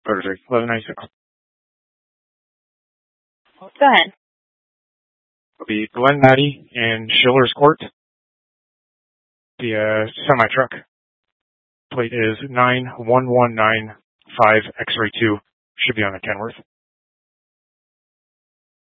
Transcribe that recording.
Perfect. 1196. Go ahead. It'll be Glen Maddie in Schiller's Court. The semi-truck. Plate is 91195 X-ray 2. Should be on the Kenworth.